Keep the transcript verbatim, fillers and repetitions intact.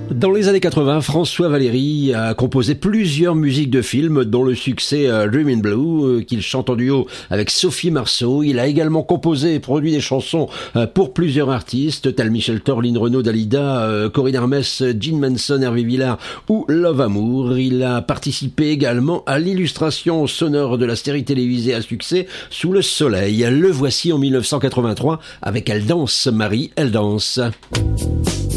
Dans les années quatre-vingts, François Valéry a composé plusieurs musiques de films, dont le succès euh, Dream in Blue, euh, qu'il chante en duo avec Sophie Marceau. Il a également composé et produit des chansons euh, pour plusieurs artistes, tels Michel Thor, Lynn Renaud, Dalida, euh, Corinne Hermès, Gene Manson, Hervé Villard ou Love Amour. Il a participé également à l'illustration sonore de la série télévisée à succès Sous le soleil. Le voici en mille neuf cent quatre-vingt-trois avec Elle danse, Marie, elle danse.